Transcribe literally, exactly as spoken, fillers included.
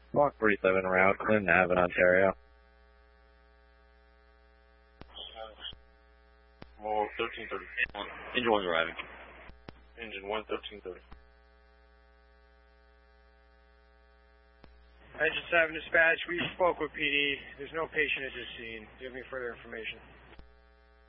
Block forty-seven route, Clinton Avenue, Ontario. Well, thirteen thirty. Engine one's arriving. Engine one, thirteen thirty. Engine seven dispatch, we spoke with P D. There's no patient at this scene. Do you have any further information?